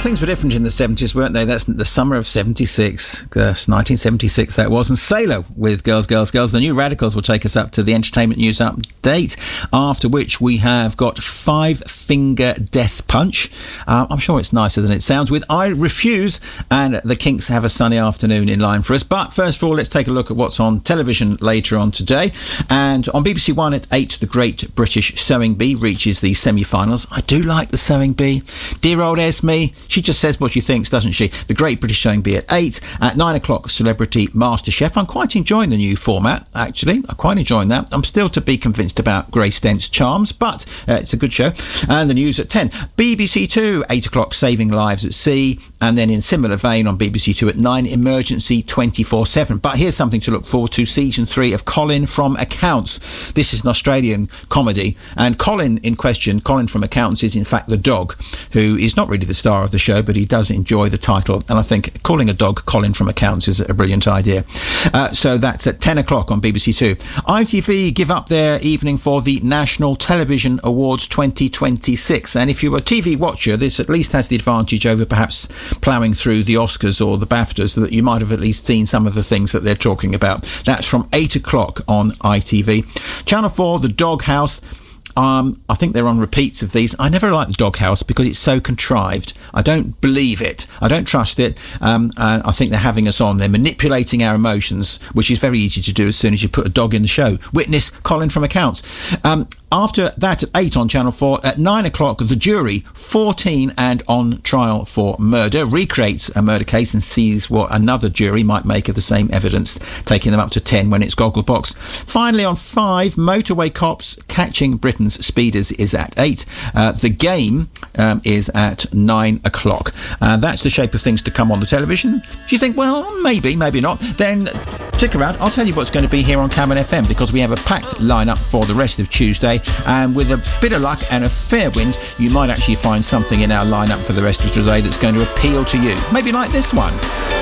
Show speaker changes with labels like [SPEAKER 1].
[SPEAKER 1] things were different in the 70s, weren't they? That's the summer of 76, 1976 that was. And Sailor with Girls, Girls, Girls. The New Radicals will take us up to the entertainment news update, after which we have got Five Finger Death Punch. I'm sure it's nicer than it sounds, with I Refuse, and the Kinks have a sunny afternoon in line for us. But first of all, let's take a look at what's on television later on today. And on BBC One at 8, the Great British Sewing Bee reaches the semi-finals. I do like the Sewing Bee. Dear old Esme, she just says what she thinks, doesn't she? The Great British Sewing Bee at 8. At 9 o'clock, Celebrity MasterChef. I'm quite enjoying the new format, actually. I'm quite enjoying that. I'm still to be convinced about Grace Dent's charms, but it's a good show. And the news at 10. BBC Two, 8 o'clock, Saving Lives at Sea. And then in similar vein on BBC Two at 9, Emergency 24/7. But here's something to look forward to, Season 3 of Colin from Accounts. This is an Australian comedy, and Colin in question, Colin from Accounts, is in fact the dog, who is not really the star of the show, but he does enjoy the title, and I think calling a dog Colin from Accounts is a brilliant idea. So that's at 10 o'clock on BBC Two. ITV give up their evening for the National Television Awards 2026, and if you're a TV watcher, this at least has the advantage over perhaps ploughing through the Oscars or the BAFTAs, that you might have at least seen some of the things that they're talking about. That's from 8 o'clock on ITV. Channel 4, The Doghouse. I think they're on repeats of these. I never like The Doghouse because it's so contrived. I don't believe it. I don't trust it. I think they're having us on. They're manipulating our emotions, which is very easy to do as soon as you put a dog in the show. Witness Colin from Accounts. After that, at 8 on Channel 4, at 9 o'clock, The Jury, 14 and on trial for murder, recreates a murder case and sees what another jury might make of the same evidence, taking them up to 10 when it's Gogglebox. Finally, on 5, Motorway Cops, Catching Britain's Speeders is at 8. The Game is at 9 o'clock. That's the shape of things to come on the television. Do you think, well, maybe, maybe not? Then stick around. I'll tell you what's going to be here on Cameron FM, because we have a packed lineup for the rest of Tuesday. And with a bit of luck and a fair wind, you might actually find something in our lineup for the rest of today that's going to appeal to you. Maybe like this one.